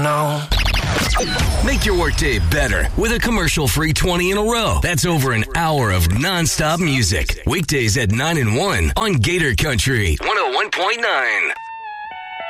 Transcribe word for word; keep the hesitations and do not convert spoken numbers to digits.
No. Make your workday better with a commercial-free twenty in a row. That's over an hour of nonstop music. Weekdays at nine and one on Gator Country one oh one point nine.